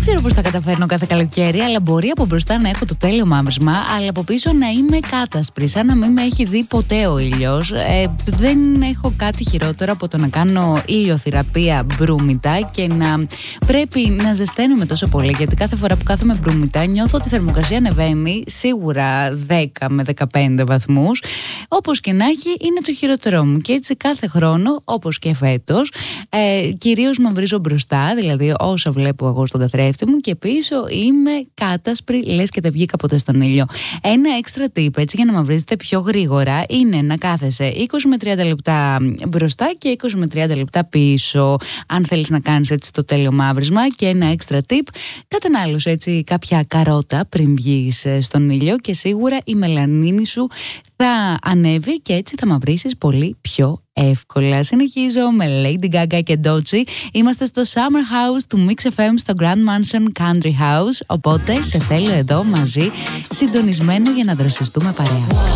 ξέρω πώς τα καταφέρνω κάθε καλοκαίρι, αλλά μπορεί από μπροστά να έχω το τέλειο μαύρισμα, αλλά από πίσω να είμαι κάτασπρη, σαν να μην με έχει δει ποτέ ο ήλιος. Δεν έχω κάτι χειρότερο από το να κάνω ηλιοθεραπεία μπρούμητα και να πρέπει να ζεσταίνουμε τόσο πολύ, γιατί κάθε φορά που κάθομαι μπρούμητα νιώθω ότι η θερμοκρασία ανεβαίνει σίγουρα 10 με 15 βαθμούς. Όπως και να έχει, είναι το χειρότερό μου. Και έτσι κάθε χρόνο, όπως και φέτος, κυρίως μαυρίζω μπροστά, δηλαδή όσα βλέπω εγώ στον καθρέφτη μου, και πίσω είμαι κάτασπρη, λες και δεν βγήκα ποτέ στον ήλιο. Ένα έξτρα tip έτσι για να μαυρίζετε πιο γρήγορα είναι να κάθεσαι 20 με 30 λεπτά μπροστά και 20 με 30 λεπτά πίσω, αν θέλεις να κάνεις έτσι το τέλειο μαύρισμα. Και ένα έξτρα tip, κατανάλωσε έτσι κάποια καρότα πριν βγεις στον ήλιο και σίγουρα η μελανίνη σου θα ανέβει και έτσι θα μαυρίσεις πολύ πιο εύκολα. Συνεχίζω με Lady Gaga και Doechii. Είμαστε στο Summer House του Mix FM στο Grand Mansion Country House. Οπότε σε θέλω εδώ μαζί, συντονισμένο για να δροσιστούμε παρέα.